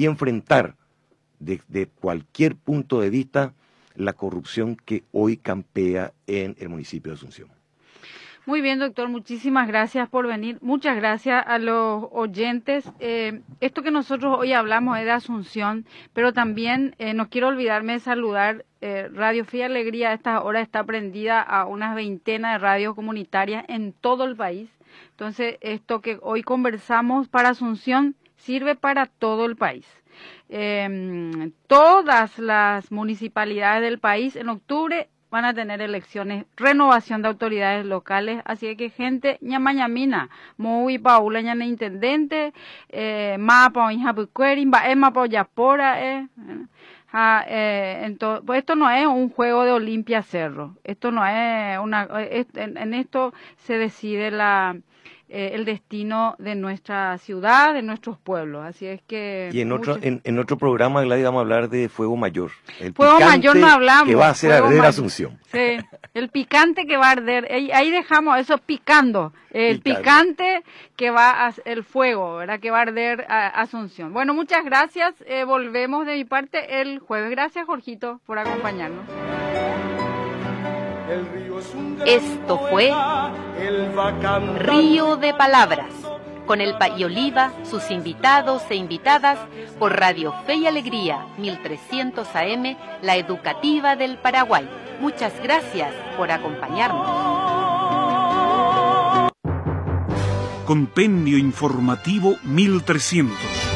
y enfrentar desde cualquier punto de vista la corrupción que hoy campea en el municipio de Asunción. Muy bien, doctor, muchísimas gracias por venir. Muchas gracias a los oyentes. Esto que nosotros hoy hablamos es de Asunción, pero también no quiero olvidarme de saludar. Radio Fe y Alegría a estas horas está prendida a unas 20 de radios comunitarias en todo el país. Entonces, esto que hoy conversamos para Asunción sirve para todo el país. Todas las municipalidades del país en octubre van a tener elecciones, renovación de autoridades locales, así que gente ñamañamina, muy paula ñane intendente, mapa hija buquerin, mapa yapora, entonces, pues esto no es un juego de Olimpia Cerro, esto no es en esto se decide el destino de nuestra ciudad, de nuestros pueblos, así es que... Y en otro programa, Gladys, vamos a hablar de Fuego Mayor. El Fuego Mayor no hablamos. Que va a hacer arder Asunción. Sí, el picante que va a arder, ahí dejamos eso picando, el picante que va a el fuego, ¿verdad? Que va a arder Asunción. Bueno, muchas gracias, volvemos de mi parte el jueves. Gracias, Jorgito, por acompañarnos. Esto fue Río de Palabras, con el Pay Oliva, sus invitados e invitadas, por Radio Fe y Alegría, 1300 AM, la educativa del Paraguay. Muchas gracias por acompañarnos. Compendio Informativo 1300.